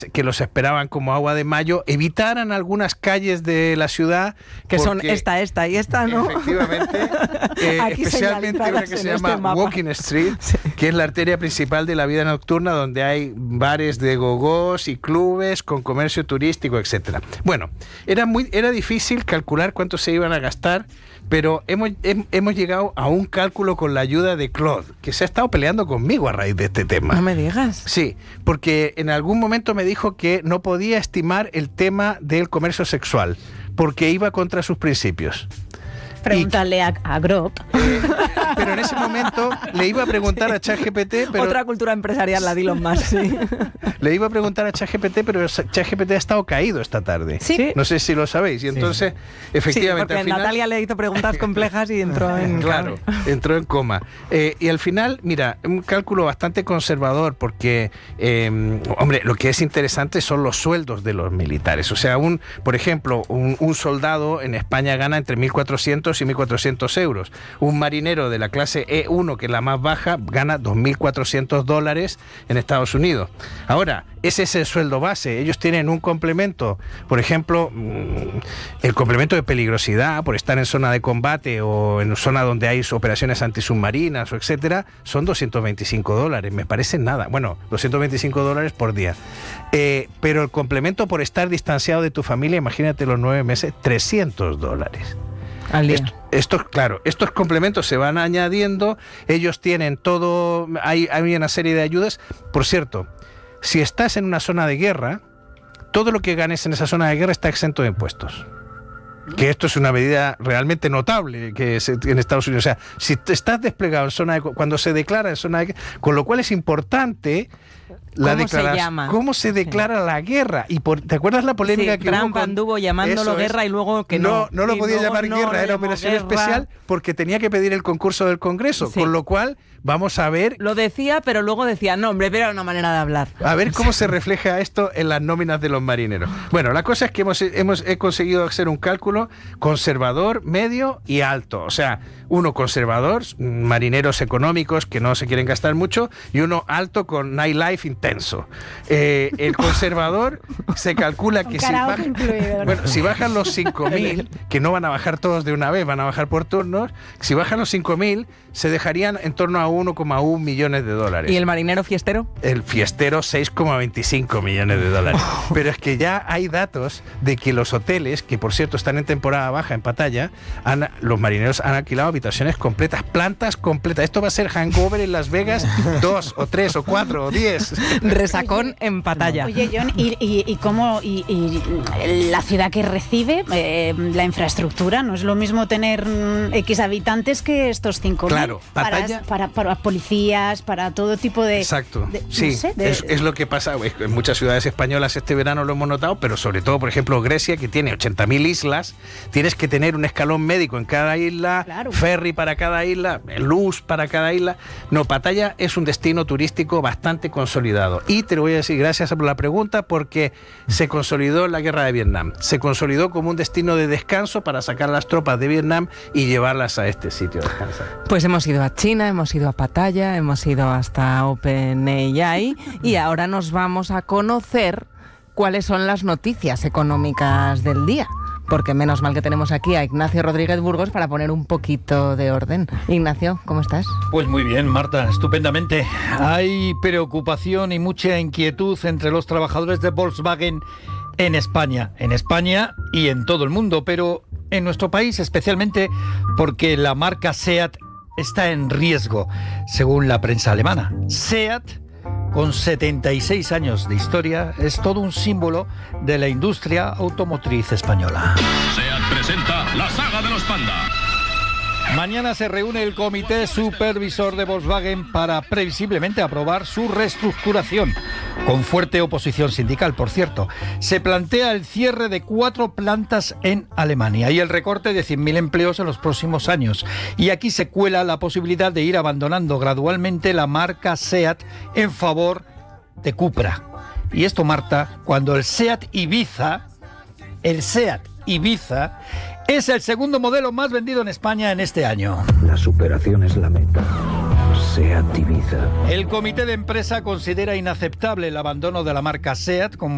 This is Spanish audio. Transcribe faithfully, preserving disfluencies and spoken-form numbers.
que los esperaban como agua de mayo, evitaran algunas calles de la ciudad. Que son esta, esta y esta, ¿no? Efectivamente. eh, especialmente una que se llama este Walking Street, sí, que es la arteria principal de la vida nocturna, donde hay bares de gogós y clubes con comercio turístico, etcétera. Bueno, era, muy, era difícil calcular cuánto se iban a gastar, pero hemos, he, hemos llegado a un cálculo con la ayuda de Claude, que se ha estado peleando conmigo a raíz de este tema. No me digas. Sí, porque en algún momento me dijo que no podía estimar el tema del comercio sexual, porque iba contra sus principios. Pregúntale y, a, a Grok. Eh, pero en ese momento le iba a preguntar a ChatGPT... Pero, otra cultura empresarial, la de Elon Musk, sí. Le iba a preguntar a ChatGPT, pero ChatGPT ha estado caído esta tarde. Sí. No sé si lo sabéis. Y entonces, sí, efectivamente... Sí, porque al final, Natalia le hizo preguntas complejas y entró en... Claro, entró en coma. Eh, y al final, mira, un cálculo bastante conservador, porque, eh, hombre, lo que es interesante son los sueldos de los militares. O sea, un, por ejemplo, un, un soldado en España gana entre mil cuatrocientos y mil cuatrocientos euros. Un marinero de la clase E uno, que es la más baja, gana dos mil cuatrocientos dólares en Estados Unidos. Ahora, ese es el sueldo base. Ellos tienen un complemento, por ejemplo, el complemento de peligrosidad, por estar en zona de combate o en zona donde hay operaciones antisubmarinas o etcétera, son doscientos veinticinco dólares. Me parece nada. Bueno, doscientos veinticinco dólares por día. Eh, pero el complemento por estar distanciado de tu familia, imagínate los nueve meses, trescientos dólares. Al día. Esto, estos, claro, estos complementos se van añadiendo, ellos tienen todo, hay, hay una serie de ayudas. Por cierto, si estás en una zona de guerra, todo lo que ganes en esa zona de guerra está exento de impuestos. Que esto es una medida realmente notable que es en Estados Unidos. O sea, si estás desplegado en zona de, cuando se declara en zona de guerra, con lo cual es importante la ¿Cómo se llama? ¿Cómo se declara sí. la guerra? Y por, ¿te acuerdas la polémica sí, que Trump hubo con, anduvo llamándolo guerra y luego que no? No, no lo y podía llamar no guerra, era operación guerra. especial porque tenía que pedir el concurso del Congreso, sí. con lo cual vamos a ver... Lo decía, pero luego decía, no, hombre, pero era una manera de hablar. A ver cómo se refleja esto en las nóminas de los marineros. Bueno, la cosa es que hemos, hemos he conseguido hacer un cálculo conservador, medio y alto. O sea, uno conservador, marineros económicos que no se quieren gastar mucho, y uno alto con nightlife intenso. Eh, el conservador se calcula que si, baja, bueno, si bajan los cinco mil, que no van a bajar todos de una vez, van a bajar por turnos, si bajan los cinco mil, se dejarían en torno a uno coma uno millones de dólares. ¿Y el marinero fiestero? El fiestero, seis coma veinticinco millones de dólares. Pero es que ya hay datos de que los hoteles, que por cierto están en temporada baja en Pattaya, han, los marineros han alquilado habitaciones completas, plantas completas. Esto va a ser Hangover en Las Vegas dos o tres o cuatro o diez. Resacón en Pattaya. Oye, John, ¿y, y, y cómo y, y la ciudad que recibe eh, la infraestructura? ¿No es lo mismo tener mm, X habitantes que estos cinco mil? Claro, Pattaya... Para, para, para policías, para todo tipo de... Exacto, de, sí, no sé, de, es, es lo que pasa en muchas ciudades españolas este verano, lo hemos notado, pero sobre todo, por ejemplo, Grecia, que tiene ochenta mil islas, tienes que tener un escalón médico en cada isla, claro. ferry para cada isla, luz para cada isla. No, Pattaya es un destino turístico bastante consolidado. Y te lo voy a decir, gracias por la pregunta, porque se consolidó en la guerra de Vietnam. Se consolidó como un destino de descanso para sacar a las tropas de Vietnam y llevarlas a este sitio a descansar. Pues hemos ido a China, hemos ido a Pattaya, hemos ido hasta OpenAI y ahora nos vamos a conocer cuáles son las noticias económicas del día. Porque menos mal que tenemos aquí a Ignacio Rodríguez Burgos para poner un poquito de orden. Ignacio, ¿cómo estás? Pues muy bien, Marta, estupendamente. Hay preocupación y mucha inquietud entre los trabajadores de Volkswagen en España. En España y en todo el mundo, pero en nuestro país especialmente porque la marca SEAT está en riesgo, según la prensa alemana. SEAT, con setenta y seis años de historia, es todo un símbolo de la industria automotriz española. SEAT presenta la saga de los Panda. Mañana se reúne el comité supervisor de Volkswagen para previsiblemente aprobar su reestructuración, con fuerte oposición sindical, por cierto. Se plantea el cierre de cuatro plantas en Alemania y el recorte de cien mil empleos en los próximos años. Y aquí se cuela la posibilidad de ir abandonando gradualmente la marca SEAT en favor de Cupra. Y esto, Marta, cuando el SEAT Ibiza, el SEAT Ibiza, es el segundo modelo más vendido en España en este año. La superación es la meta. SEAT Ibiza. El comité de empresa considera inaceptable el abandono de la marca SEAT como